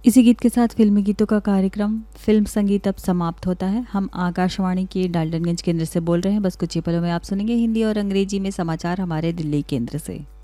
इसी गीत के साथ फिल्मी गीतों का कार्यक्रम फिल्म संगीत अब समाप्त होता है। हम आकाशवाणी के डाल्टनगंज केंद्र से बोल रहे हैं। बस कुछ ही पलों में आप सुनेंगे हिंदी और अंग्रेजी में समाचार हमारे दिल्ली केंद्र से।